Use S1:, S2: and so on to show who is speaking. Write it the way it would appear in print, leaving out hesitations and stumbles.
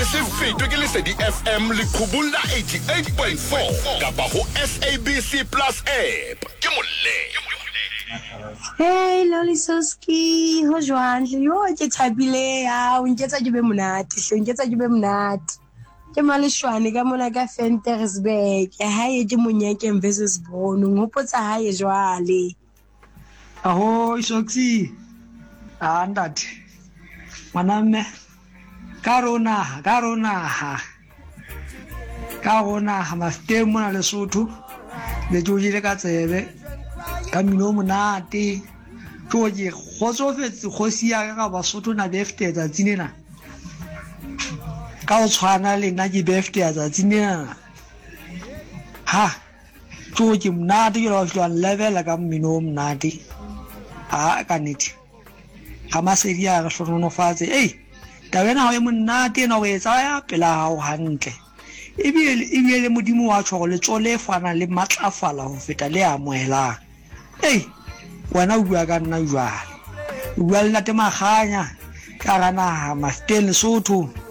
S1: se fetwe ke Lesedi FM le Khubula 88.4 kapa ho SABC Plus app. Ke moleng.
S2: Hey Lolisoski, ho jwang? Yo ke thabile ya, o nketsa ke be monate, hle nketsa ke be monate. Ke maleshwane ka mona ka Ventersburg, hae ke Monyakeng versus Bono, ngopotsa hae jwale.
S3: Aho Isoksi. Ntate. Manamme. Karona maste mona Lesotho. Le jojile ka tsebe. Ka mino monate. Tsoje khotsofetse khosi ya ka Basotho na birthday tsa tsinena. Ka o tshwana le nna ke birthday tsa tsinena. Ha. Tsoje monate ke lo fitwa level ka mino monate. Ka nete. Kama seria ga hlono fatse tabena ha e monate na o etsa ya pela hao hantle ebile modimo wa tshwa go le tsole fana le matlafala ho feta le amohela wena o bua ka nna jwale o bua le nate maganya ka gana Master Lesotho